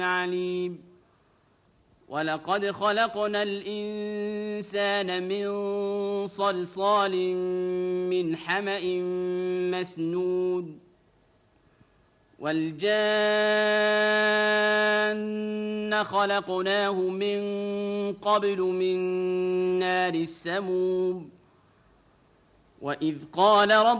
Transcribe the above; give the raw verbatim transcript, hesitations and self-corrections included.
عليم ولقد خلقنا الإنسان من صلصال من حمأ مسنود والجان خلقناه من قبل من نار السموم وإذ قال رب